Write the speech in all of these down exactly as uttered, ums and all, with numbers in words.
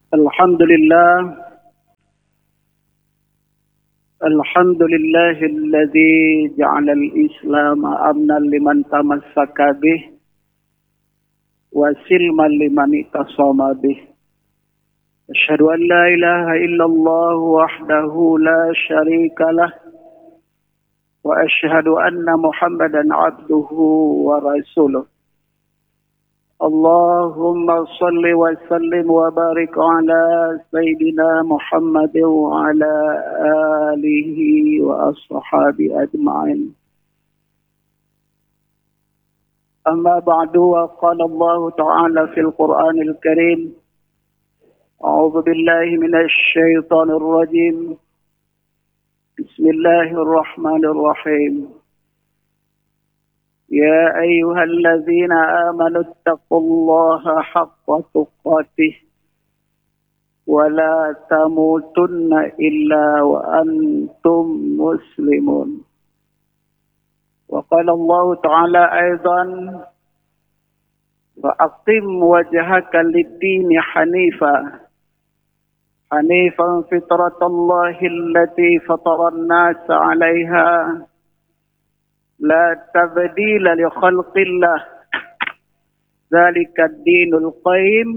Alhamdulillah Alhamdulillahilladzi ja'ala al-islam amnan liman tamassaka bih wa silman liman itasama bih. Asyhadu an la ilaha illallah wahdahu la syarika lah wa asyhadu anna Muhammadan abduhu wa rasuluh. Allahumma salli wa sallim wa barik ala Sayyidina Muhammad wa ala alihi wa ashabi ajma'in. Amma ba'du, wa qala Allah ta'ala fil Qur'anil Karim, a'udzu billahi minasy syaithanir rajim. Bismillahirrahmanirrahim. يا أيها الذين آمنوا اتقوا الله حق تقاته ولا تموتن إلا وأنتم مسلمون. وقال الله تعالى أيضا فأقم وجهك للدين حنيفا حنيفا فطرة الله التي فطر الناس عليها لا تبديل لخلق الله ذلك الدين القيم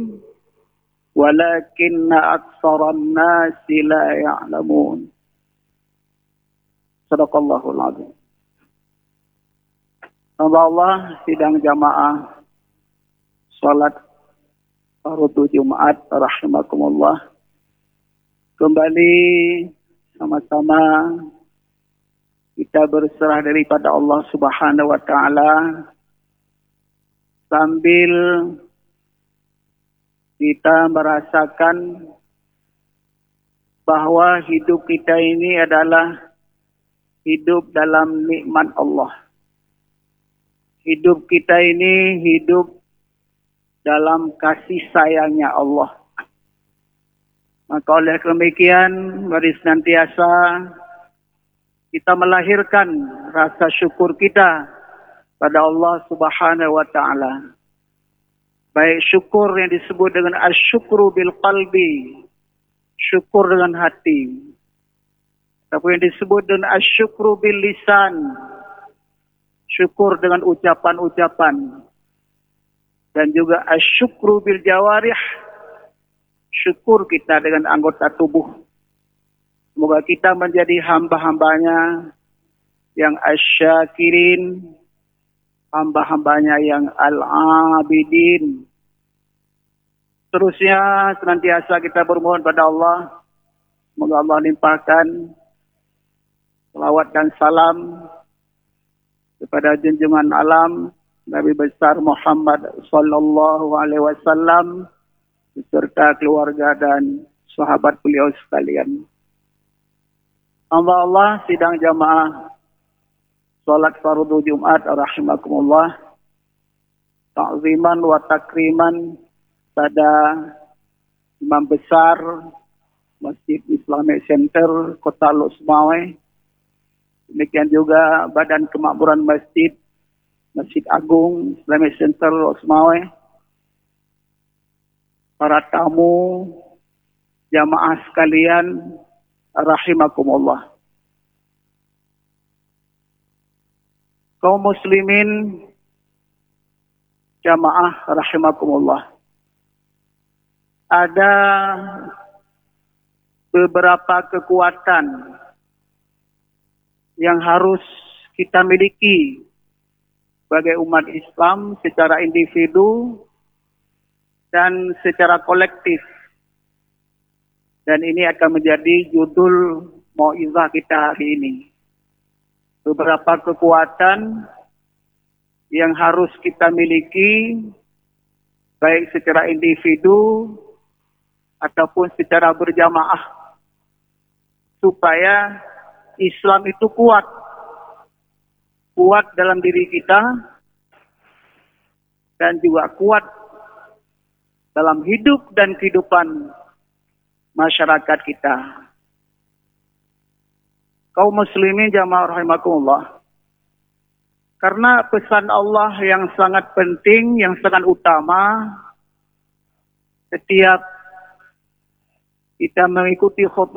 ولكن أكثر الناس لا يعلمون. Sadaqallahul azim. Allah sidang jamaah salat fardu Jumat rahimakumullah. Kembali sama-sama kita berserah daripada Allah Subhanahu wa taala sambil kita merasakan bahwa hidup kita ini adalah hidup dalam nikmat Allah. Hidup kita ini hidup dalam kasih sayangnya Allah. Maka oleh demikian, mari senantiasa kita melahirkan rasa syukur kita pada Allah Subhanahu wa taala. Baik syukur yang disebut dengan asyukru bil qalbi, syukur dengan hati. Ataupun yang disebut dengan asyukru bil lisan, syukur dengan ucapan-ucapan. Dan juga asyukru bil jawarih, syukur kita dengan anggota tubuh. Semoga kita menjadi hamba-hambanya yang asyakirin, hamba-hambanya yang al-abidin. Terusnya senantiasa kita bermohon pada Allah, semoga Allah limpahkan selawat dan salam kepada junjungan alam Nabi besar Muhammad sallallahu alaihi wasallam beserta keluarga dan sahabat beliau sekalian. Hamba Allah sidang jamaah salat fardu Jumat rahimakumullah, ta'ziman wa takriman pada imam besar Masjid Islamic Center Kota Lok Sumawai. Demikian juga Badan Kemakmuran Masjid Masjid Agung Islamic Center Lok Sumawai. Para tamu jamaah sekalian rahimakumullah. Kaum muslimin jamaah rahimakumullah. Ada beberapa kekuatan yang harus kita miliki sebagai umat Islam secara individu dan secara kolektif. Dan ini akan menjadi judul mau'izah kita hari ini. Beberapa kekuatan yang harus kita miliki, baik secara individu ataupun secara berjamaah, supaya Islam itu kuat. Kuat dalam diri kita, dan juga kuat dalam hidup dan kehidupan masyarakat kita. Kaum muslimin jamaah rahimakumullah. Karena pesan Allah yang sangat penting, yang sangat utama, setiap kita mengikuti khutbah